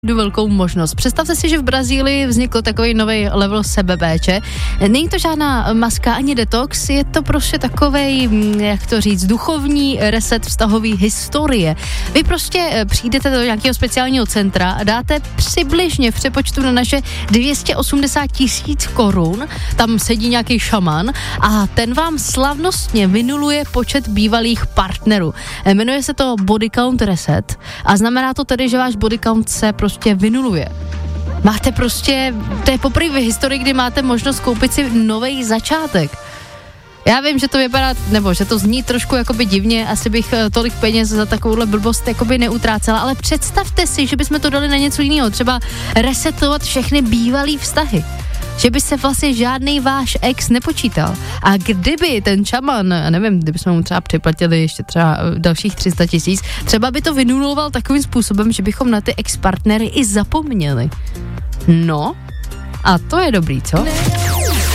velkou možnost. Představte si, že v Brazílii vznikl takový nový level sebepéče. Není to žádná maska ani detox, je to prostě takovej, jak to říct, duchovní reset vztahový historie. Vy prostě přijdete do nějakého speciálního centra a dáte přibližně v přepočtu na naše 280 000 korun, tam sedí nějaký šaman a ten vám slavnostně vynuluje počet bývalých partnerů. Jmenuje se to Body Count Reset a znamená to tedy, že váš body count se prostě vynuluje. Máte prostě, to je poprvé v historii, kdy máte možnost koupit si nový začátek. Já vím, že to vypadá, nebo že to zní trošku jakoby divně, asi bych tolik peněz za takovouhle blbost jakoby neutrácela, ale představte si, že bychom to dali na něco jiného, třeba resetovat všechny bývalý vztahy. Že by se vlastně žádný váš ex nepočítal. A kdyby ten šaman, nevím, kdybychom mu třeba připlatili ještě třeba dalších 300 000, třeba by to vynuloval takovým způsobem, že bychom na ty ex-partnery i zapomněli. No, a to je dobrý, co?